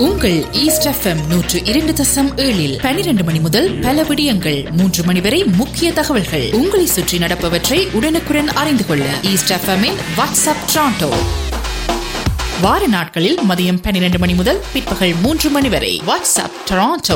உங்கள் east FM 102.7 12 மணி முதல் பல விடயங்கள் 3 மணி வரை முக்கிய தகவல்கள் உங்களை சுற்றி நடப்பவற்றை உடனுக்குடன் அறிந்து கொள்ள ஈஸ்ட் எஃப்எம்மின் வாட்ஸ்அப் டொரண்டோ. வார நாட்களில் மதியம் 12 மணி முதல் பிற்பகல் 3 மணி வரை வாட்ஸ்அப் டொரண்டோ.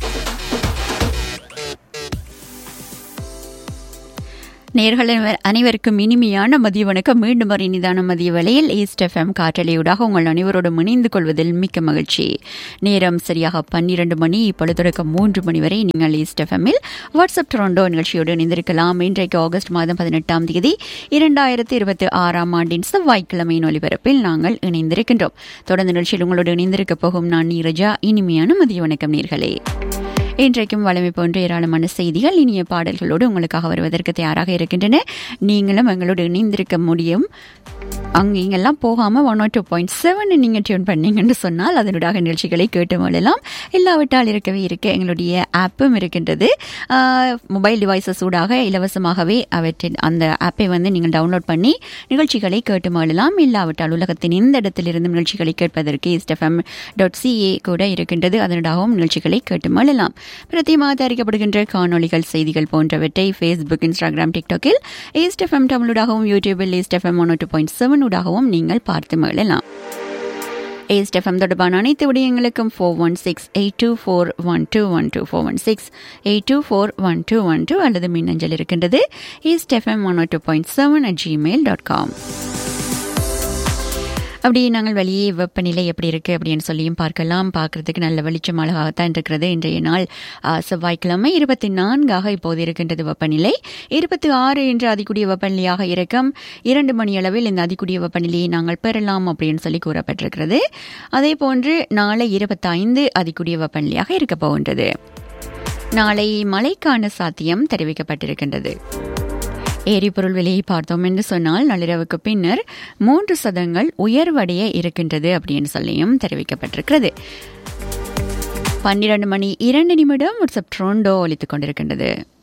நேயர்கள் அனைவருக்கும் இனிமையான மதிய வணக்கம். மீண்டும் ஒரு இனிதான மதிய வேளையில் ஈஸ்ட் எஃப்எம் காற்றலையூடாக உங்கள் அனைவரோடும் இணைந்து கொள்வதில் மிக்க மகிழ்ச்சி. நேரம் சரியாக 12 மணி. இப்பொழுது தொடக்கம் 3 மணி வரை நீங்கள் ஈஸ்ட் எஃப்எம்மில் வாட்ஸ்அப் டொரண்டோ நிகழ்ச்சியோடு இணைந்திருக்கலாம். இன்றைக்கு ஆகஸ்ட் மாதம் 18ஆம் தேதி 2026ஆம் ஆண்டின் செவ்வாய்க்கிழமையின் ஒலிபரப்பில் நாங்கள் இணைந்திருக்கின்றோம். தொடர்ந்து நிகழ்ச்சியில் உங்களோடு இணைந்திருக்க போகும் நான் நீரஜா. இனிமையான மதிய வணக்கம் நேயர்களே. இன்றைக்கும் வளமை போன்ற ஏராளமான செய்திகள், இனிய பாடல்களோடு உங்களுக்காக வருவதற்கு தயாராக இருக்கின்றன. நீங்களும் எங்களோடு இணைந்திருக்க முடியும். இங்கெல்லாம் போகாமல் 102.7 நீங்கள் டியூன் பண்ணீங்கன்னு சொன்னால் அதனுடைய நிகழ்ச்சிகளை கேட்டு வாழலாம். இல்லாவிட்டால் இருக்கவே இருக்க எங்களுடைய ஆப்பும் இருக்கின்றது. மொபைல் டிவைசஸ் ஊடாக இலவசமாகவே அவற்றின் அந்த ஆப்பை நீங்கள் டவுன்லோட் பண்ணி நிகழ்ச்சிகளை கேட்டு வாழலாம். இல்லாவிட்டால் உலகத்தின் எந்த இடத்திலிருந்து நிகழ்ச்சிகளை கேட்பதற்கு eastfm.ca கூட இருக்கின்றது. அதனூடாகவும் நிகழ்ச்சிகளை கேட்டு வாழலாம். பிரத்தியமாக தயாரிக்கப்படுகின்ற காணொலிகள், செய்திகள் போன்றவற்றை ஃபேஸ்புக், இன்ஸ்டாகிராம், டிக்டாக்கில் ஈஸ்ட் எஃப்எம் தமிழூடாகவும், யூடியூபில் ஈஸ்ட் எஃப்எம் 102.7 ஊடாகவும் நீங்கள் பார்த்து மகிழலாம். ஈஸ்ட் எஃப்எம் தொடர்பான அனைத்து விடயங்களுக்கும் 416-824-1212 416-824-1212 அல்லது மின்னஞ்சல் இருக்கின்றது eastfm102.7@gmail.com. அப்படியே நாங்கள் வெளியே வெப்பநிலை எப்படி இருக்குது அப்படின்னு சொல்லியும் பார்க்கலாம். பார்க்கறதுக்கு நல்ல வெளிச்சம் அழகாகத்தான் இருக்கிறது. இன்றைய நாள் செவ்வாய்க்கிழமை 24 இப்போது இருக்கின்றது வெப்பநிலை. 26 என்று அதிகூடிய வெப்பநிலையாக இருக்கும். 2 மணி அளவில் இந்த அதிகூடிய வெப்பநிலையை நாங்கள் பெறலாம் அப்படின்னு சொல்லி கூறப்பட்டிருக்கிறது. அதே போன்று நாளை 25 அதிகூடிய வெப்பநிலையாக இருக்க போகின்றது. நாளை மழைக்கான சாத்தியம் தெரிவிக்கப்பட்டிருக்கின்றது. எரிபொருள் விலையை பார்த்தோம் என்று சொன்னால் நள்ளிரவுக்கு பின்னர் 3% உயர்வடைய இருக்கின்றது அப்படின்னு சொல்லியும் தெரிவிக்கப்பட்டிருக்கிறது. 12 மணி 2 நிமிடம் வாட்ஸ்அப் டொரண்டோ ஒலித்துக் கொண்டிருக்கின்றது.